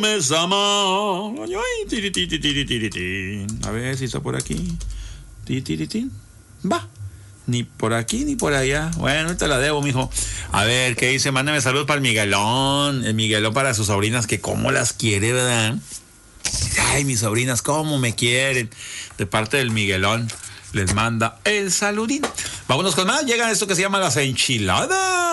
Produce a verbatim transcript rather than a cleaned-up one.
Me llama. Ay, tiri, tiri, tiri, tiri, tiri. A ver si está por aquí. Tiri, tiri, tiri. Va. Ni por aquí ni por allá. Bueno, te la debo, mijo. A ver, ¿qué dice? Mándame saludos para el Miguelón. El Miguelón para sus sobrinas, que cómo las quiere, ¿verdad? Ay, mis sobrinas, cómo me quieren. De parte del Miguelón, les manda el saludín. Vámonos con más. Llega esto que se llama las enchiladas.